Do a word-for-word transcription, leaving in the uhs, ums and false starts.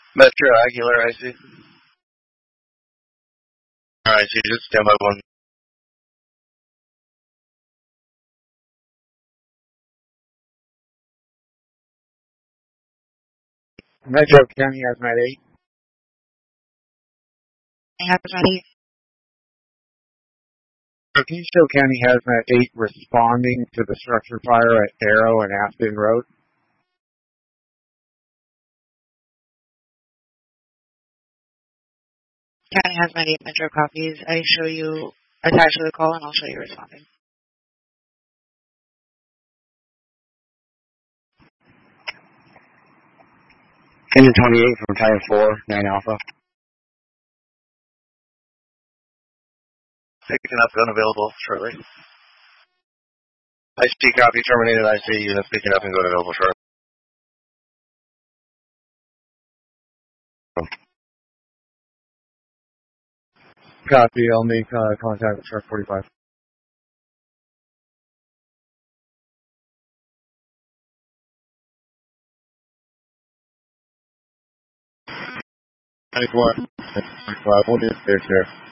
Metro Aguilar, I see. Alright, so you just stand by one. Metro County Hazmat eight. Hazmat eight. Keystone County Hazmat eight responding to the structure fire at Arrow and Aspen Road. County Hazmat eight, Metro copies. I show you attached to the call and I'll show you responding. Engine twenty-eight from Titan four, nine Alpha. Picking up, gun available shortly. I see copy, terminated, I see units picking up and gun available shortly. Copy, I'll make uh, contact with Truck forty-five. ninety-one, ninety-five, we'll do it there, sir.